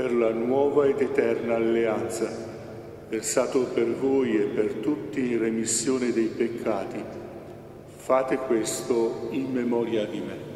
per la nuova ed eterna alleanza, versato per voi e per tutti in remissione dei peccati. Fate questo in memoria di me.